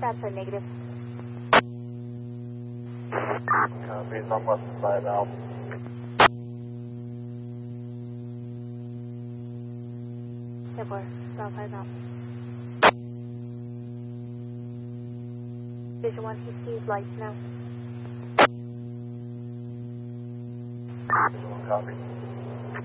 That's a negative. Copy, Northwest 5 Alpha. Airport, South 5 Alpha. Vision 1, he sees lights now. Visual, copy.